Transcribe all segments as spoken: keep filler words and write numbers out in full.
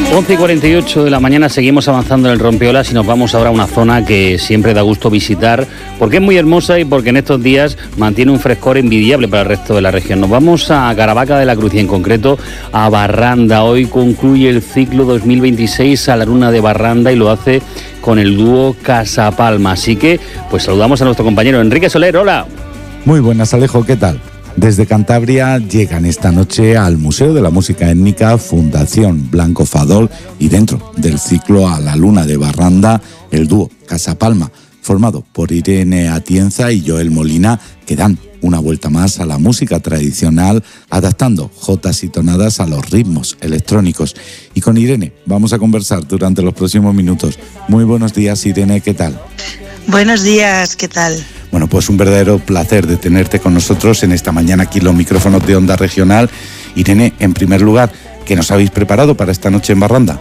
once y cuarenta y ocho de la mañana, seguimos avanzando en el Rompeolas y nos vamos ahora a una zona que siempre da gusto visitar porque es muy hermosa y porque en estos días mantiene un frescor envidiable para el resto de la región. Nos vamos a Caravaca de la Cruz y en concreto a Barranda. Hoy concluye el ciclo dos mil veintiséis a la Luna de Barranda y lo hace con el dúo Casa Palma. Así que pues saludamos a nuestro compañero Enrique Soler. Hola. Muy buenas, Alejo, ¿qué tal? Desde Cantabria llegan esta noche al Museo de la Música Étnica Fundación Blanco Fadol y dentro del ciclo A la Luna de Barranda, el dúo Casa Palma, formado por Irene Atienza y Joel Molina, que dan una vuelta más a la música tradicional, adaptando jotas y tonadas a los ritmos electrónicos. Y con Irene vamos a conversar durante los próximos minutos. Muy buenos días, Irene, ¿qué tal? Buenos días, ¿qué tal? Bueno, pues un verdadero placer de tenerte con nosotros en esta mañana aquí en los micrófonos de Onda Regional. Irene, en primer lugar, ¿qué nos habéis preparado para esta noche en Barranda?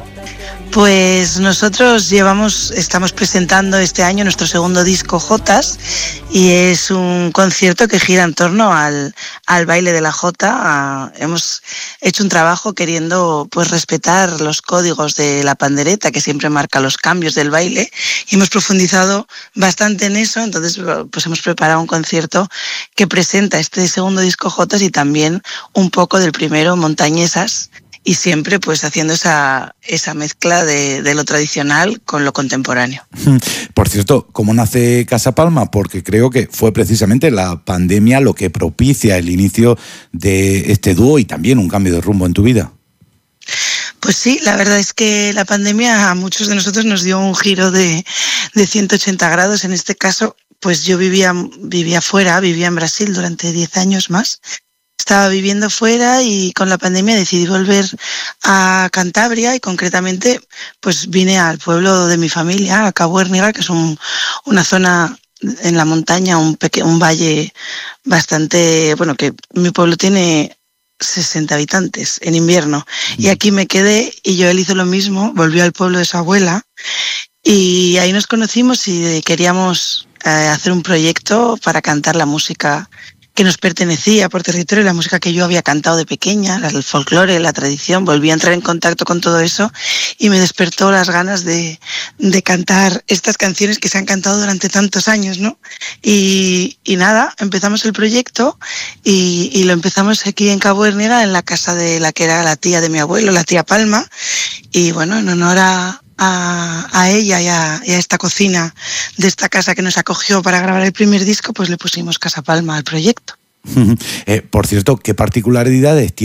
Pues nosotros llevamos, estamos presentando este año nuestro segundo disco Jotas y es un concierto que gira en torno al, al baile de la jota. A, hemos hecho un trabajo queriendo pues respetar los códigos de la pandereta que siempre marca los cambios del baile y hemos profundizado bastante en eso. Entonces pues hemos preparado un concierto que presenta este segundo disco Jotas y también un poco del primero, Montañesas. Y siempre pues haciendo esa, esa mezcla de, de lo tradicional con lo contemporáneo. Por cierto, ¿cómo nace Casa Palma? Porque creo que fue precisamente la pandemia lo que propicia el inicio de este dúo y también un cambio de rumbo en tu vida. Pues sí, la verdad es que la pandemia a muchos de nosotros nos dio un giro de, de ciento ochenta grados. En este caso, pues yo vivía, vivía fuera, vivía en Brasil durante diez años más. Estaba viviendo fuera y con la pandemia decidí volver a Cantabria y concretamente pues vine al pueblo de mi familia, a Cabo Herniga, que es un, una zona en la montaña, un, peque, un valle bastante, bueno, que mi pueblo tiene sesenta habitantes en invierno. Y aquí me quedé y Joel hizo lo mismo, volvió al pueblo de su abuela y ahí nos conocimos y queríamos eh, hacer un proyecto para cantar la música que nos pertenecía por territorio, la música que yo había cantado de pequeña, el folclore, la tradición. Volví a entrar en contacto con todo eso y me despertó las ganas de, de cantar estas canciones que se han cantado durante tantos años, ¿no? Y, y nada, empezamos el proyecto y, y lo empezamos aquí en Cabo Herniga, en la casa de la que era la tía de mi abuelo, la tía Palma, y bueno, en honor a A, a ella y a, y a esta cocina de esta casa que nos acogió para grabar el primer disco, pues le pusimos Casa Palma al proyecto. eh, por cierto, ¿qué particularidades tiene